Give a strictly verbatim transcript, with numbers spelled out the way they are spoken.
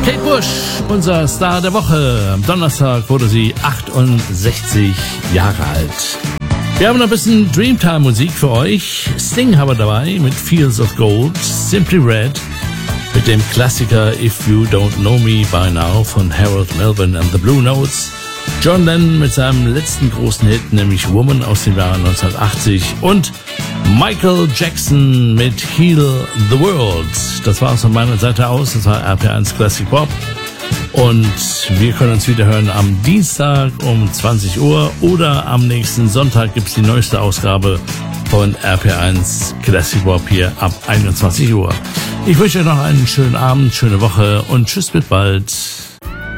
Kate Bush, unser Star der Woche. Am Donnerstag wurde sie achtundsechzig Jahre alt. Wir haben noch ein bisschen Dreamtime-Musik für euch. Sting haben wir dabei mit Fields of Gold, Simply Red mit dem Klassiker If You Don't Know Me By Now von Harold Melvin and the Blue Notes. John Lennon mit seinem letzten großen Hit, nämlich Woman aus dem Jahre neunzehnhundertachtzig und Michael Jackson mit Heal the World. Das war es von meiner Seite aus. Das war R P eins Classic Pop. Und wir können uns wieder hören am Dienstag um zwanzig Uhr oder am nächsten Sonntag gibt es die neueste Ausgabe von R P eins Classic Pop hier ab einundzwanzig Uhr. Ich wünsche euch noch einen schönen Abend, schöne Woche und tschüss, bis bald.